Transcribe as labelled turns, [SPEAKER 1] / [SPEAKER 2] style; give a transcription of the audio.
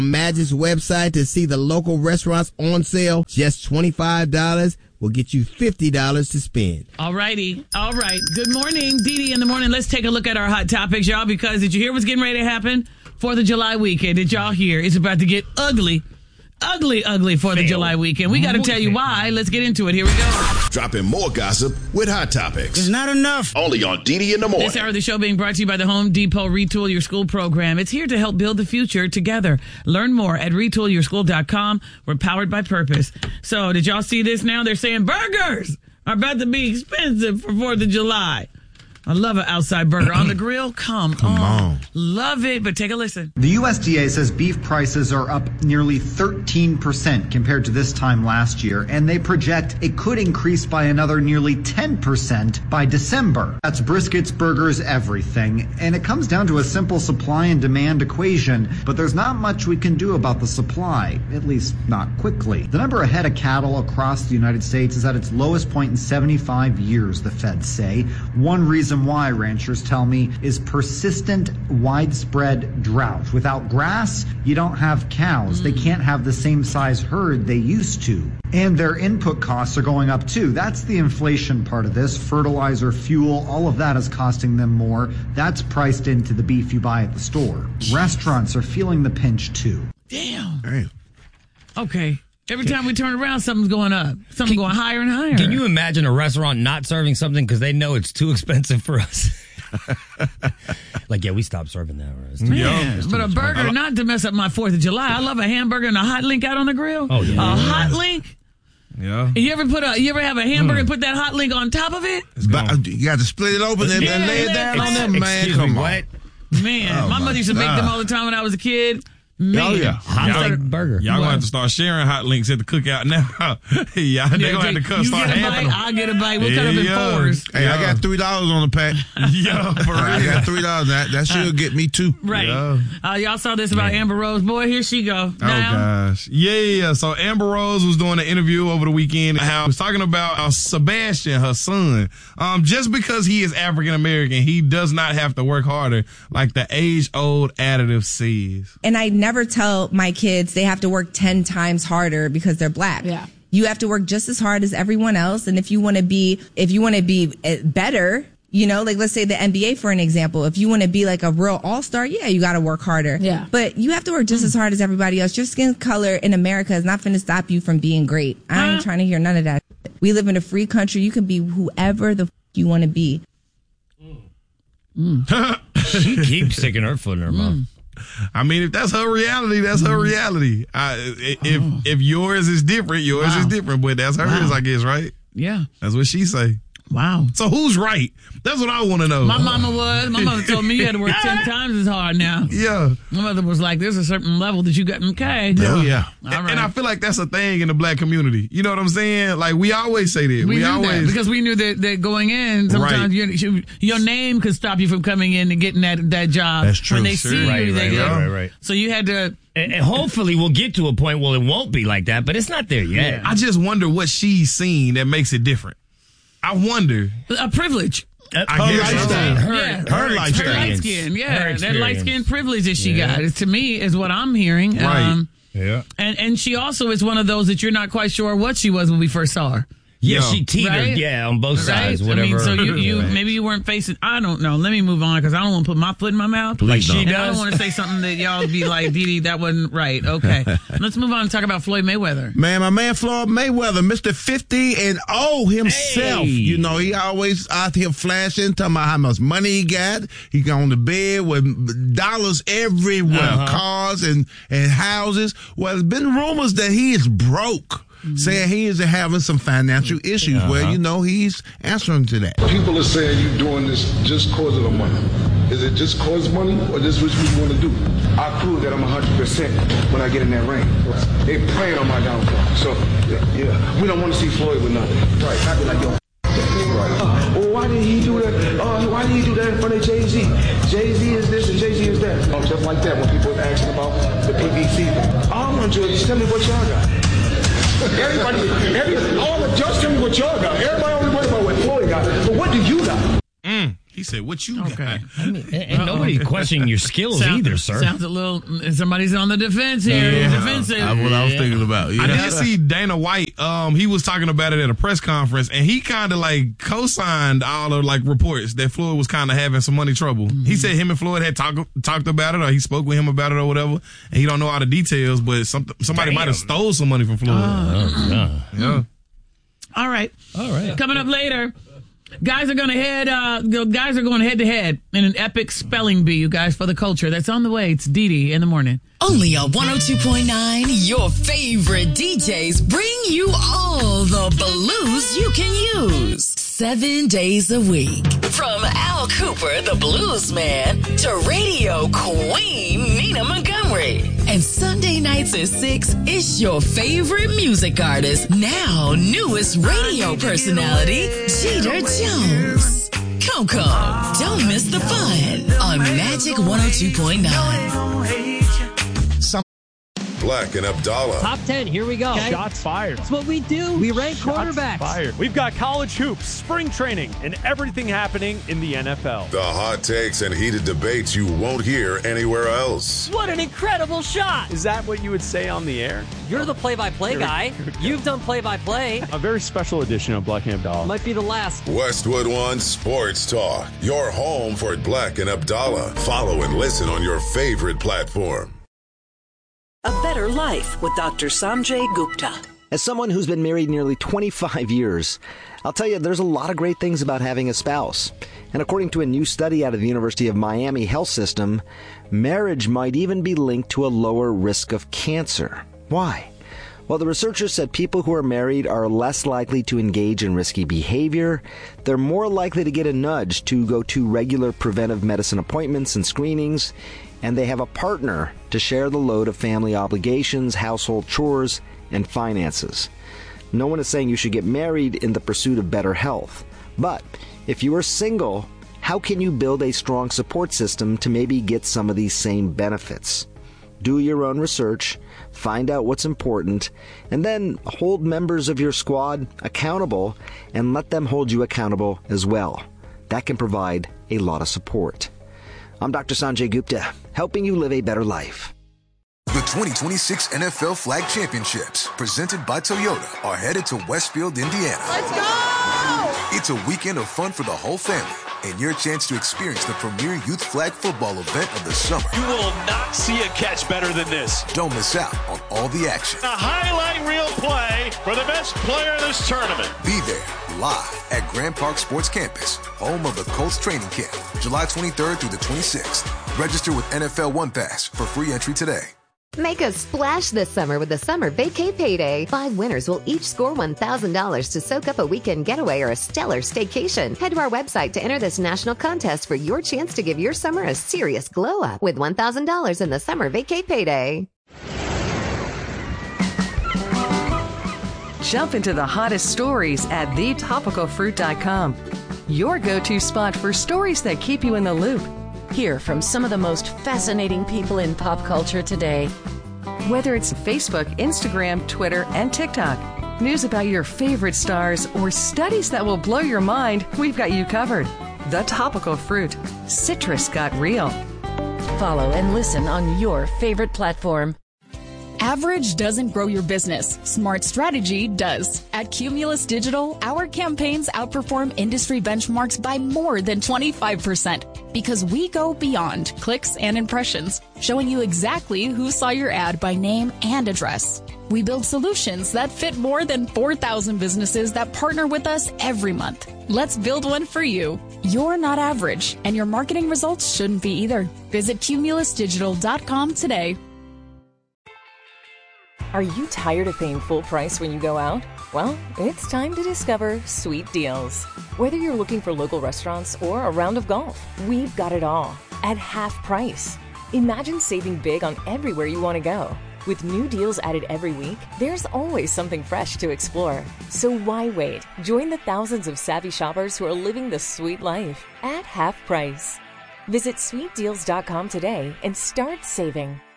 [SPEAKER 1] Magic's website to see the local restaurants on sale. Just $25 will get you $50 to spend.
[SPEAKER 2] All righty. All right. Good morning, Dee in the morning. Let's take a look at our hot topics, y'all, because did you hear what's getting ready to happen? 4th of July weekend. Did y'all hear? It's about to get ugly. Ugly 4th of July weekend. We got to tell you why. Let's get into it. Here we go.
[SPEAKER 3] Dropping more gossip with Hot Topics.
[SPEAKER 4] It's not enough.
[SPEAKER 3] Only on Dee in the morning.
[SPEAKER 2] This hour of the show being brought to you by the Home Depot Retool Your School program. It's here to help build the future together. Learn more at retoolyourschool.com. We're powered by purpose. So did y'all see this now? They're saying burgers are about to be expensive for 4th of July. I love an outside burger on the grill. Come on. Love it, but take a listen.
[SPEAKER 5] The USDA says beef prices are up nearly 13% compared to this time last year, and they project it could increase by another nearly 10% by December. That's briskets, burgers, everything. And it comes down to a simple supply and demand equation, but there's not much we can do about the supply, at least not quickly. The number of head of cattle across the United States is at its lowest point in 75 years, the feds say. One reason why, ranchers tell me, is persistent, widespread drought. Without grass, you don't have cows. They can't have the same size herd they used to. And their input costs are going up too. That's the inflation part of this. Fertilizer, fuel, all of that is costing them more. That's priced into the beef you buy at the store. Restaurants are feeling the pinch too.
[SPEAKER 2] Damn. Okay. Every time we turn around, something's going up. Something's going higher and higher.
[SPEAKER 4] Can you imagine a restaurant not serving something because they know it's too expensive for us? Like, yeah, we stopped serving that.
[SPEAKER 2] Man, but a burger, not to mess up my 4th of July. I love a hamburger and a hot link out on the grill.
[SPEAKER 4] Oh, yeah.
[SPEAKER 2] A hot link?
[SPEAKER 6] Yeah.
[SPEAKER 2] You ever have a hamburger and put that hot link on top of it?
[SPEAKER 6] You got to split it open and lay it down on them, man. Come on.
[SPEAKER 4] What?
[SPEAKER 2] Man, my mother used to make them all the time when I was a kid. Man.
[SPEAKER 6] Oh, yeah.
[SPEAKER 4] Hot link burger.
[SPEAKER 6] Y'all going to have to start sharing hot links at the cookout now. Y'all, they're going to have to start having them.
[SPEAKER 2] I'll get a bite. We'll cut them in fours.
[SPEAKER 6] Hey, I got $3 on the pack. Yeah, for real. I got $3. That should get me too.
[SPEAKER 2] Right. Yeah. Y'all saw this about Amber Rose. Boy, here she go. Now.
[SPEAKER 6] Oh, gosh. Yeah. So Amber Rose was doing an interview over the weekend. How was talking about Sebastian, her son. Just because he is African American, he does not have to work harder, like the age-old additive says.
[SPEAKER 7] And I never tell my kids they have to work 10 times harder because they're black.
[SPEAKER 8] Yeah.
[SPEAKER 7] You have to work just as hard as everyone else. And if you want to be better, you know, like let's say the NBA for an example, if you want to be like a real all-star, yeah, you got to work harder.
[SPEAKER 8] Yeah.
[SPEAKER 7] But you have to work just as hard as everybody else. Your skin color in America is not going to stop you from being great. I ain't trying to hear none of that. We live in a free country. You can be whoever the you want to be.
[SPEAKER 4] She keeps sticking her foot in her mouth.
[SPEAKER 6] I mean, if that's her reality, that's her reality. If yours is different, yours is different. But that's hers, I guess, right?
[SPEAKER 2] Yeah.
[SPEAKER 6] That's what she say.
[SPEAKER 2] Wow.
[SPEAKER 6] So who's right? That's what I want to know.
[SPEAKER 2] My mother told me you had to work 10 times as hard now.
[SPEAKER 6] Yeah.
[SPEAKER 2] My mother was like, there's a certain level that you got. Okay.
[SPEAKER 6] Oh, yeah.
[SPEAKER 2] All right.
[SPEAKER 6] And I feel like that's a thing in the black community. You know what I'm saying? Like, we always say that.
[SPEAKER 2] We knew that because we knew that going in, sometimes your name could stop you from coming in and getting that job.
[SPEAKER 6] That's true.
[SPEAKER 2] When they see you,
[SPEAKER 4] Right.
[SPEAKER 2] So you had to...
[SPEAKER 4] And hopefully we'll get to a point where it won't be like that, but it's not there yet.
[SPEAKER 2] Yeah.
[SPEAKER 6] I just wonder what she's seen that makes it different. I wonder.
[SPEAKER 2] A privilege.
[SPEAKER 6] I guess so.
[SPEAKER 4] Her life
[SPEAKER 2] light skin. Yeah, that light skin privilege that she got. To me, is what I'm hearing.
[SPEAKER 6] Right.
[SPEAKER 4] Yeah.
[SPEAKER 2] And she also is one of those that you're not quite sure what she was when we first saw her.
[SPEAKER 4] Yeah, she teetered, on both sides, whatever.
[SPEAKER 2] I mean, so you maybe you weren't facing, I don't know. Let me move on because I don't want to put my foot in my mouth.
[SPEAKER 4] Like she does.
[SPEAKER 2] I don't want to say something that y'all be like, Dee, that wasn't right. Okay. Let's move on and talk about Floyd Mayweather.
[SPEAKER 1] Man, my man Floyd Mayweather, Mr. 50-0 himself.
[SPEAKER 4] Hey.
[SPEAKER 1] You know, he always out here flashing, talking about how much money he got. He got on the bed with dollars everywhere, cars and houses. Well, there's been rumors that he is broke. Saying he is having some financial issues. Well, you know, he's answering to that.
[SPEAKER 9] People are saying you're doing this just cause of the money. Is it just cause money or just what you want to do? I prove that I'm 100% when I get in that ring. They praying on my downfall. So, yeah, we don't want to see Floyd with nothing. Right. I be like, yo, right. Well, why did he do that? Why did he do that in front of Jay-Z? Jay-Z is this and Jay-Z is that. Oh, just like that when people are asking about the PBC. I want you to just tell me what y'all got. All the just tell me what y'all got. Everybody only worry about what Floyd got. But what do you got?
[SPEAKER 6] He He said, what you got?
[SPEAKER 4] I mean, and nobody questioning your skills either, sir.
[SPEAKER 2] Sounds a little, somebody's on the defense here.
[SPEAKER 1] Yeah.
[SPEAKER 2] Defensive.
[SPEAKER 1] That's what I was thinking about. Yeah.
[SPEAKER 6] I did see Dana White. He was talking about it at a press conference, and he kind of like co-signed all of like reports that Floyd was kind of having some money trouble. Mm-hmm. He said him and Floyd had talked about it, or he spoke with him about it, or whatever. And he don't know all the details, but somebody might have stole some money from Floyd. Yeah.
[SPEAKER 2] All right. Coming up later, guys are going head to head in an epic spelling bee, you guys, for the culture. That's on the way. It's Dee in the morning.
[SPEAKER 8] Only on 102.9, your favorite DJs bring you all the blues you can use. 7 days a week. From Al Cooper, the blues man, to radio queen Nina Montgomery. And Sunday nights at 6, it's your favorite music artist, now newest radio personality, Jeter Jones. Coco, don't miss the fun on Magic 102.9.
[SPEAKER 3] Black and Abdallah.
[SPEAKER 10] Top 10, here we go.
[SPEAKER 11] Okay. Shots fired.
[SPEAKER 10] That's what we do. We rank quarterbacks.
[SPEAKER 11] Fired. We've got college hoops, spring training, and everything happening in the NFL.
[SPEAKER 3] The hot takes and heated debates you won't hear anywhere else.
[SPEAKER 10] What an incredible shot.
[SPEAKER 11] Is that what you would say on the air?
[SPEAKER 10] You're the play-by-play guy. You've done play-by-play.
[SPEAKER 11] A very special edition of Black and Abdallah.
[SPEAKER 10] Might be the last.
[SPEAKER 3] Westwood One Sports Talk. Your home for Black and Abdallah. Follow and listen on your favorite platform.
[SPEAKER 12] A Better Life with Dr. Sanjay Gupta.
[SPEAKER 13] As someone who's been married nearly 25 years, I'll tell you there's a lot of great things about having a spouse. And according to a new study out of the University of Miami Health System, marriage might even be linked to a lower risk of cancer. Why? Well, the researchers said people who are married are less likely to engage in risky behavior. They're more likely to get a nudge to go to regular preventive medicine appointments and screenings. And they have a partner to share the load of family obligations, household chores, and finances. No one is saying you should get married in the pursuit of better health. But if you are single, how can you build a strong support system to maybe get some of these same benefits? Do your own research, find out what's important, and then hold members of your squad accountable and let them hold you accountable as well. That can provide a lot of support. I'm Dr. Sanjay Gupta, helping you live a better life.
[SPEAKER 14] The 2026 NFL Flag Championships, presented by Toyota, are headed to Westfield, Indiana.
[SPEAKER 15] Let's go!
[SPEAKER 14] It's a weekend of fun for the whole family and your chance to experience the premier youth flag football event of the summer.
[SPEAKER 15] You will not see a catch better than this.
[SPEAKER 14] Don't miss out on all the action.
[SPEAKER 15] A highlight reel play for the best player in this tournament.
[SPEAKER 14] Be there live at Grand Park Sports Campus, home of the Colts training camp, July 23rd through the 26th. Register with NFL One Pass for free entry today.
[SPEAKER 16] Make a splash this summer with the Summer Vacay Payday. 5 winners will each score $1,000 to soak up a weekend getaway or a stellar staycation. Head to our website to enter this national contest for your chance to give your summer a serious glow up with $1,000 in the Summer Vacay Payday.
[SPEAKER 17] Jump into the hottest stories at thetopicalfruit.com. Your go-to spot for stories that keep you in the loop. Hear from some of the most fascinating people in pop culture today. Whether it's Facebook, Instagram, Twitter, and TikTok, news about your favorite stars, or studies that will blow your mind, we've got you covered. The Topical Fruit. Citrus got real.
[SPEAKER 8] Follow and listen on your favorite platform.
[SPEAKER 18] Average doesn't grow your business. Smart strategy does. At Cumulus Digital, our campaigns outperform industry benchmarks by more than 25% because we go beyond clicks and impressions, showing you exactly who saw your ad by name and address. We build solutions that fit more than 4,000 businesses that partner with us every month. Let's build one for you. You're not average, and your marketing results shouldn't be either. Visit cumulusdigital.com today.
[SPEAKER 19] Are you tired of paying full price when you go out? Well, it's time to discover Sweet Deals. Whether you're looking for local restaurants or a round of golf, we've got it all at half price. Imagine saving big on everywhere you want to go. With new deals added every week, there's always something fresh to explore. So why wait? Join the thousands of savvy shoppers who are living the sweet life at half price. Visit sweetdeals.com today and start saving.